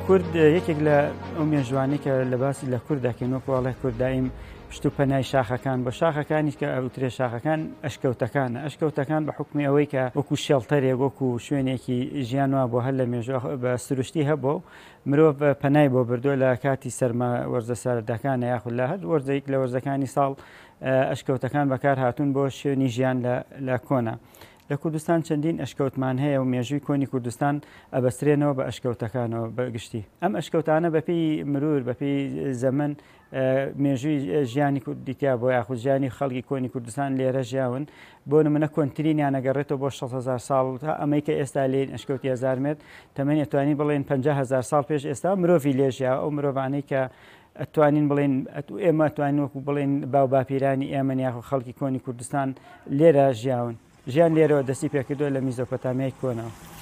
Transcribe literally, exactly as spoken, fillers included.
کورد یەکێک لە ئەو مێژوانەی کە لە باسی لە کورد دەکەین وەکو وەڵێ کورد دائیم پشت و پەنای شاخەکان بۆ شاخەکانی کە ئەوترێ شاخەکان ئەشکەوتەکانە ئەشکەوتەکان بە حکمی ئەوەی کە وەکو شێڵتەرێک وەکو شوێنێکی ژیانوا بۆ هەر لە مێژوە بە سروشتی هەبوو مرۆڤ پەنای بۆ بردووە لە کاتی سەرما وەرزە ساردەکانە یاخود لە هەر وەرزەیەک لە وەرزەکانی ساڵ ئەشکەوتەکان بەکار هاتوون بۆ شوێنی ژیان لە کۆنا. لە کوردستان چەندین ئەشکەوتمان هەیە و مێژووی کۆنی کوردستان ئەبەسترێنەوە بە ئەشکەوتەکانەوە بەگشتی. ئەم ئەشکەوتانە بەپێی مرور بەپێی زەمن مێژووی ژیانی کوردیتیا بۆ یاخود ژیانی خەڵکی کۆنی کوردستان لێرە ژیاون بۆ نمونە کۆنترینیان ئەگەڕێتەوە بۆ شەش هەزار ساڵ تا ئەمەی کە ئێستا لێن ئەشکەوتی هەزار مێتر تەمەنی ئەتوانی بڵێن پەنجا هەزار ساڵ پێش ئێستا مرۆڤی لێژیا ئەو مرۆڤانەی کە ئەتوانین بڵێن ئێمە ئەتوانین وەکو بڵێن باو باپیرانی ئێمە یاخود خەڵکی کۆنی کوردستان لێرە ژیاون. ژیان لێرەوە دەستی پێکردووە لە میزۆپۆتامیای کۆنەوە.